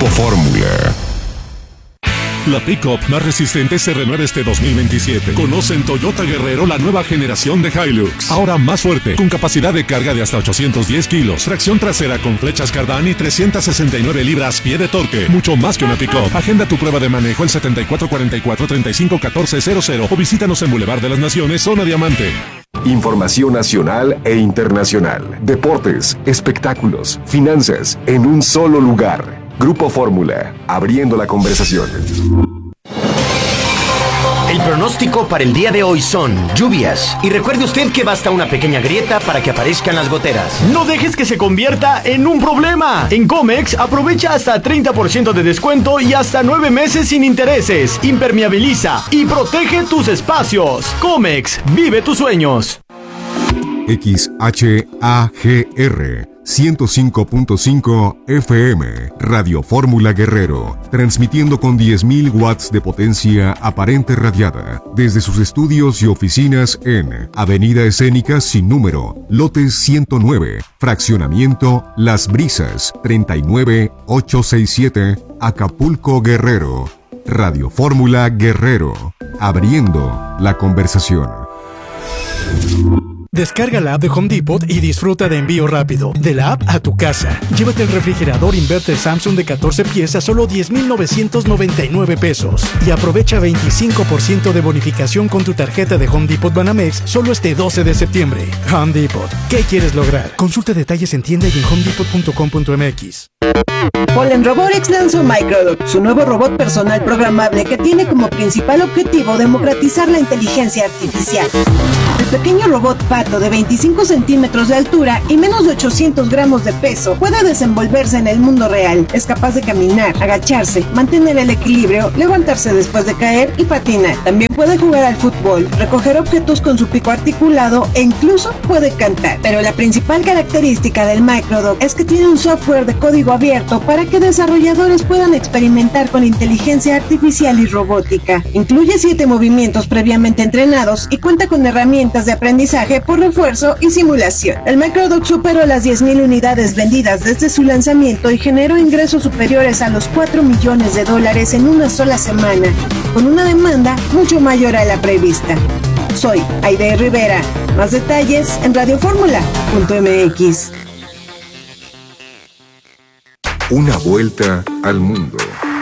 Fórmula. La pick-up más resistente se renueva este 2027. Conoce en Toyota Guerrero la nueva generación de Hilux. Ahora más fuerte, con capacidad de carga de hasta 810 kilos, tracción trasera con flechas Cardán y 369 libras-pie de torque. Mucho más que una pick-up. Agenda tu prueba de manejo el 7444-351400 o visítanos en Boulevard de las Naciones, Zona Diamante. Información nacional e internacional. Deportes, espectáculos, finanzas, en un solo lugar. Grupo Fórmula, abriendo la conversación. El pronóstico para el día de hoy son lluvias. Y recuerde usted que basta una pequeña grieta para que aparezcan las goteras. No dejes que se convierta en un problema. En Comex aprovecha hasta 30% de descuento y hasta 9 meses sin intereses. Impermeabiliza y protege tus espacios. Comex, vive tus sueños. XHAGR 105.5 FM, Radio Fórmula Guerrero, transmitiendo con 10.000 watts de potencia aparente radiada, desde sus estudios y oficinas en Avenida Escénica sin número, lote 109, fraccionamiento Las Brisas, 39867, Acapulco, Guerrero. Radio Fórmula Guerrero, abriendo la conversación. Descarga la app de Home Depot y disfruta de envío rápido, de la app a tu casa. Llévate el refrigerador inverter Samsung de 14 pies a solo 10,999 pesos. Y aprovecha 25% de bonificación con tu tarjeta de Home Depot Banamex solo este 12 de septiembre. Home Depot, ¿qué quieres lograr? Consulta detalles en tienda y en homedepot.com.mx. Polen Robotics lanzó Microdot, su nuevo robot personal programable que tiene como principal objetivo democratizar la inteligencia artificial. El pequeño robot pato de 25 centímetros de altura y menos de 800 gramos de peso puede desenvolverse en el mundo real. Es capaz de caminar, agacharse, mantener el equilibrio, levantarse después de caer y patinar. También puede jugar al fútbol, recoger objetos con su pico articulado e incluso puede cantar. Pero la principal característica del Microdot es que tiene un software de código abierto para que desarrolladores puedan experimentar con inteligencia artificial y robótica. Incluye 7 movimientos previamente entrenados y cuenta con herramientas de aprendizaje por refuerzo y simulación. El Microdot superó las 10,000 unidades vendidas desde su lanzamiento y generó ingresos superiores a los $4 millones en una sola semana, con una demanda mucho mayor a la prevista. Soy Aide Rivera. Más detalles en radioformula.mx. Una vuelta al mundo.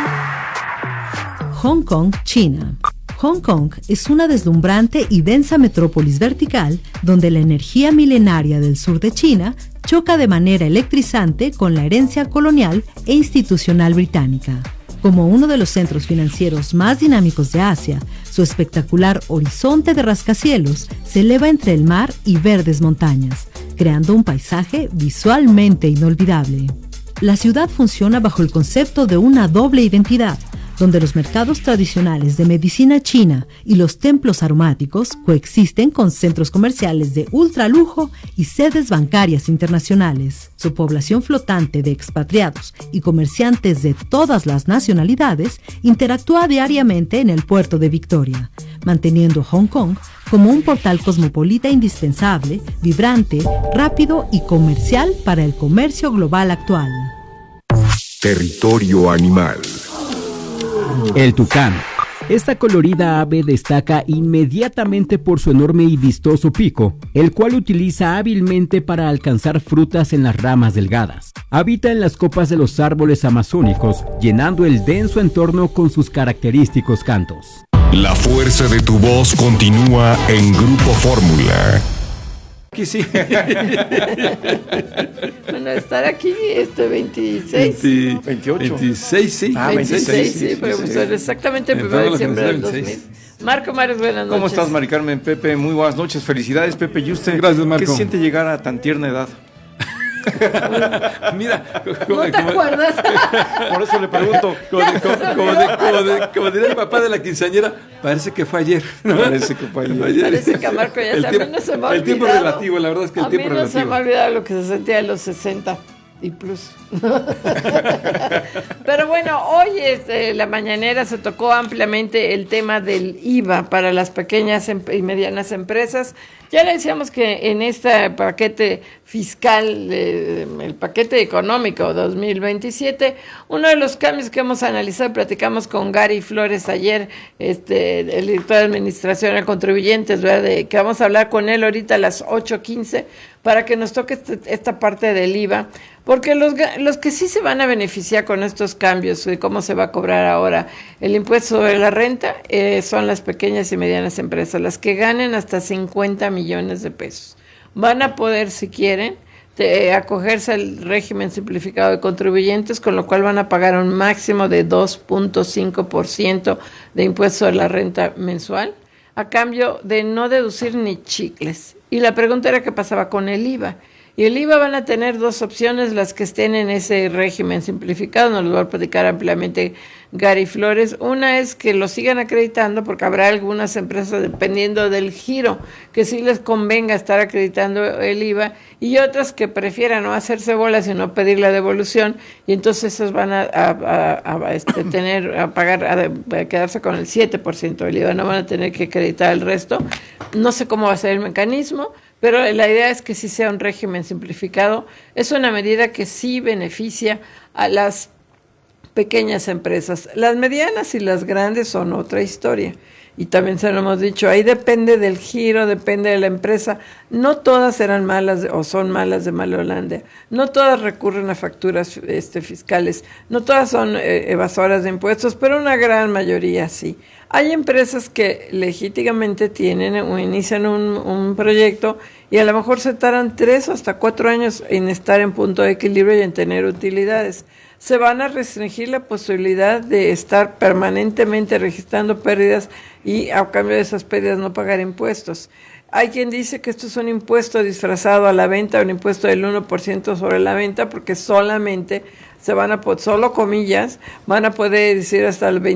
Hong Kong, China. Hong Kong es una deslumbrante y densa metrópolis vertical donde la energía milenaria del sur de China choca de manera electrizante con la herencia colonial e institucional británica. Como uno de los centros financieros más dinámicos de Asia, su espectacular horizonte de rascacielos se eleva entre el mar y verdes montañas, creando un paisaje visualmente inolvidable. La ciudad funciona bajo el concepto de una doble identidad, donde los mercados tradicionales de medicina china y los templos aromáticos coexisten con centros comerciales de ultralujo y sedes bancarias internacionales. Su población flotante de expatriados y comerciantes de todas las nacionalidades interactúa diariamente en el puerto de Victoria, manteniendo Hong Kong como un portal cosmopolita indispensable, vibrante, rápido y comercial para el comercio global actual. Territorio animal. El tucán. Esta colorida ave destaca inmediatamente por su enorme y vistoso pico, el cual utiliza hábilmente para alcanzar frutas en las ramas delgadas. Habita en las copas de los árboles amazónicos, llenando el denso entorno con sus característicos cantos. La fuerza de tu voz continúa en Grupo Fórmula. Aquí sí. Bueno, estar aquí 26. 28. 26, sí. 26, sí, profesor. Exactamente el 1 de diciembre del 2000. Marco Mares, buenas noches. ¿Cómo estás, Mari Carmen? Pepe, muy buenas noches. Felicidades, Pepe. ¿Y usted? Gracias, Marco. ¿Qué se siente llegar a tan tierna edad? Mira, ¿no te acuerdas? Por eso le pregunto. Como diría el papá de la quinceañera, parece que fue ayer. Parece que fue ayer. Parece que a Marco ya se, a mí no se me ha olvidado. El tiempo relativo, la verdad es que el tiempo relativo. A mí no se me ha olvidado lo que se sentía en los 60 y plus. Pero bueno, hoy la mañanera se tocó ampliamente el tema del IVA para las pequeñas y medianas empresas. Ya le decíamos que en este paquete fiscal, el paquete económico 2027, uno de los cambios que hemos analizado, platicamos con Gary Flores ayer, el director de Administración a Contribuyentes, ¿verdad? Que vamos a hablar con él ahorita a las 8:15 para que nos toque esta parte del IVA, porque los que sí se van a beneficiar con estos cambios de cómo se va a cobrar ahora el impuesto sobre la renta son las pequeñas y medianas empresas, las que ganen hasta 50 millones de pesos. Van a poder, si quieren, acogerse al régimen simplificado de contribuyentes, con lo cual van a pagar un máximo de 2.5% de impuesto sobre la renta mensual, a cambio de no deducir ni chicles. Y la pregunta era qué pasaba con el IVA. Y el IVA van a tener dos opciones, las que estén en ese régimen simplificado, nos lo va a platicar ampliamente Gary Flores. Una es que lo sigan acreditando, porque habrá algunas empresas, dependiendo del giro, que sí les convenga estar acreditando el IVA, y otras que prefieran no hacerse bolas sino pedir la devolución, y entonces esos van a quedarse con el 7% del IVA, no van a tener que acreditar el resto. No sé cómo va a ser el mecanismo, pero la idea es que sí sea un régimen simplificado. Es una medida que sí beneficia a las pequeñas empresas. Las medianas y las grandes son otra historia. Y también se lo hemos dicho, ahí depende del giro, depende de la empresa. No todas eran malas o son malas de Malolandia. No todas recurren a facturas fiscales. No todas son evasoras de impuestos, pero una gran mayoría sí. Hay empresas que legítimamente tienen o inician un proyecto y a lo mejor se tardan 3 o hasta 4 años en estar en punto de equilibrio y en tener utilidades. Se van a restringir la posibilidad de estar permanentemente registrando pérdidas y a cambio de esas pérdidas no pagar impuestos. Hay quien dice que esto es un impuesto disfrazado a la venta, un impuesto del 1% sobre la venta, porque solamente solo comillas, van a poder decir hasta el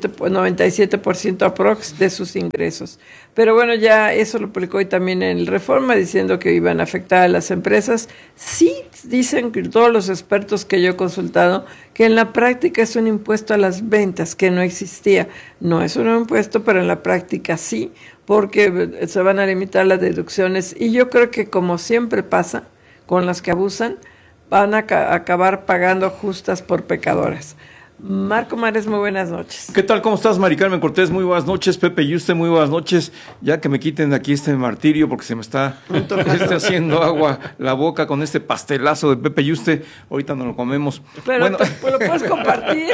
97% aprox de sus ingresos. Pero bueno, ya eso lo publicó hoy también en el Reforma, diciendo que iban a afectar a las empresas. Sí, dicen que todos los expertos que yo he consultado, que en la práctica es un impuesto a las ventas, que no existía. No es un impuesto, pero en la práctica sí, porque se van a limitar las deducciones. Y yo creo que, como siempre pasa con las que abusan, van a acabar pagando justas por pecadoras. Marco Mares, muy buenas noches. ¿Qué tal? ¿Cómo estás, Mari Carmen Cortés? Muy buenas noches. Pepe Yuste, muy buenas noches. Ya que me quiten de aquí este martirio, porque se me está haciendo agua la boca con este pastelazo de Pepe Yuste. Ahorita nos lo comemos. Pero bueno, lo puedes compartir.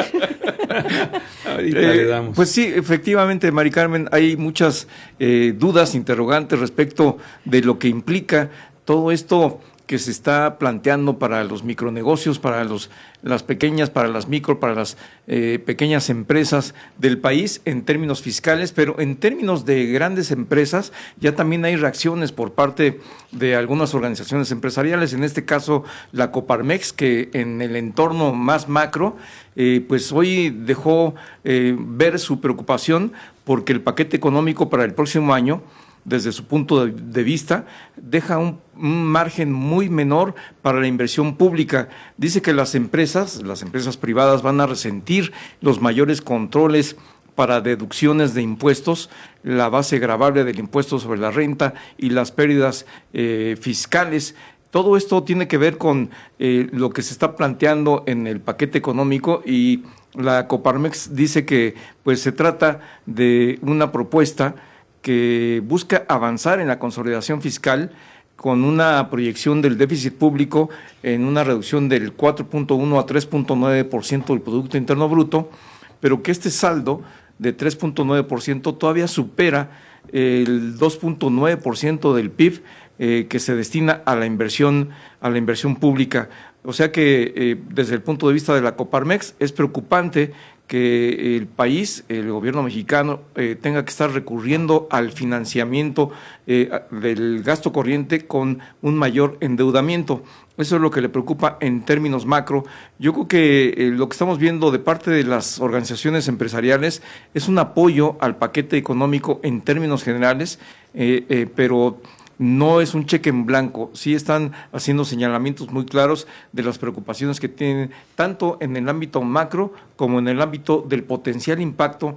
Ahorita le damos. Pues sí, efectivamente, Mari Carmen, hay muchas dudas, interrogantes respecto de lo que implica todo esto que se está planteando para los micronegocios, para las pequeñas, para las micro, para las pequeñas empresas del país en términos fiscales, pero en términos de grandes empresas ya también hay reacciones por parte de algunas organizaciones empresariales, en este caso la Coparmex, que en el entorno más macro, pues hoy dejó ver su preocupación porque el paquete económico para el próximo año, desde su punto de vista, deja un margen muy menor para la inversión pública. Dice que las empresas privadas van a resentir los mayores controles para deducciones de impuestos, la base gravable del impuesto sobre la renta y las pérdidas fiscales. Todo esto tiene que ver con lo que se está planteando en el paquete económico, y la Coparmex dice que pues se trata de una propuesta que busca avanzar en la consolidación fiscal con una proyección del déficit público en una reducción del 4.1 a 3.9% del Producto Interno Bruto, pero que este saldo de 3.9% todavía supera el 2.9% del PIB que se destina a la inversión pública. O sea que desde el punto de vista de la Coparmex es preocupante que el país, el gobierno mexicano, tenga que estar recurriendo al financiamiento del gasto corriente con un mayor endeudamiento. Eso es lo que le preocupa en términos macro. Yo creo que lo que estamos viendo de parte de las organizaciones empresariales es un apoyo al paquete económico en términos generales, pero no es un cheque en blanco, sí están haciendo señalamientos muy claros de las preocupaciones que tienen tanto en el ámbito macro como en el ámbito del potencial impacto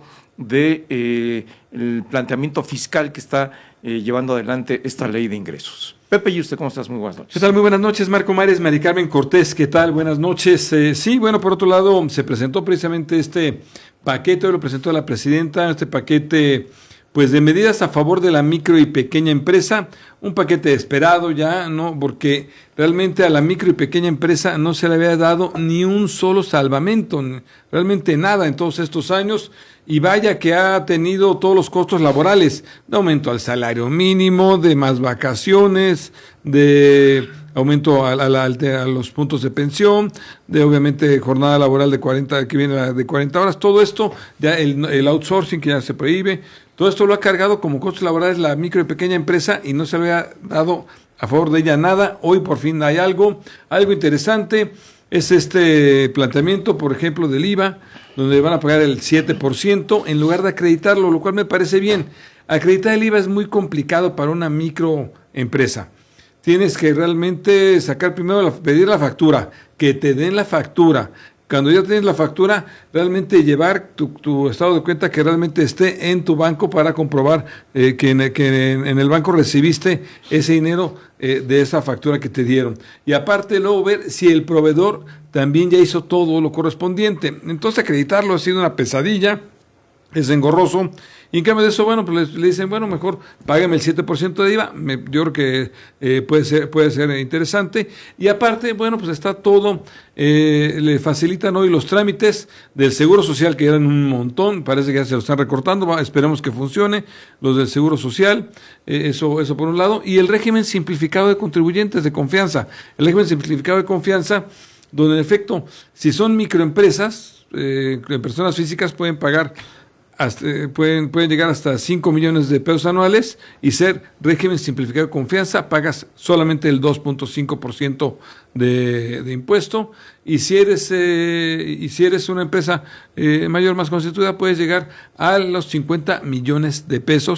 de el planteamiento fiscal que está llevando adelante esta ley de ingresos. Pepe, ¿y usted cómo estás? Muy buenas noches. ¿Qué tal? Muy buenas noches, Marco Mares, Mari Carmen Cortés, ¿qué tal? Buenas noches. Sí, bueno, por otro lado, se presentó precisamente este paquete, hoy lo presentó la presidenta, este paquete pues de medidas a favor de la micro y pequeña empresa, un paquete esperado ya, ¿no? Porque realmente a la micro y pequeña empresa no se le había dado ni un solo salvamento, realmente nada en todos estos años, y vaya que ha tenido todos los costos laborales, de aumento al salario mínimo, de más vacaciones, de aumento a los puntos de pensión, de obviamente jornada laboral de 40, que viene de 40 horas, todo esto, ya el outsourcing que ya se prohíbe, todo esto lo ha cargado como costos laborales la micro y pequeña empresa y no se le había dado a favor de ella nada. Hoy por fin hay algo interesante, es este planteamiento, por ejemplo, del IVA, donde van a pagar el 7% en lugar de acreditarlo, lo cual me parece bien. Acreditar el IVA es muy complicado para una microempresa. Tienes que realmente sacar primero, pedir la factura, que te den la factura. Cuando ya tienes la factura, realmente llevar tu estado de cuenta que realmente esté en tu banco para comprobar que en el banco recibiste ese dinero de esa factura que te dieron. Y aparte luego ver si el proveedor también ya hizo todo lo correspondiente. Entonces acreditarlo ha sido una pesadilla, es engorroso. Y en cambio de eso, bueno, pues le dicen, bueno, mejor págame el 7% de IVA. Yo creo que puede ser interesante. Y aparte, bueno, pues está todo, le facilitan hoy los trámites del Seguro Social, que eran un montón, parece que ya se lo están recortando, esperemos que funcione, los del Seguro Social, eso por un lado. Y el régimen simplificado de contribuyentes de confianza. El régimen simplificado de confianza, donde en efecto, si son microempresas, personas físicas pueden pagar pueden llegar hasta 5 millones de pesos anuales y ser régimen simplificado de confianza, pagas solamente el 2.5% de impuesto, y si eres una empresa mayor más constituida, puedes llegar a los 50 millones de pesos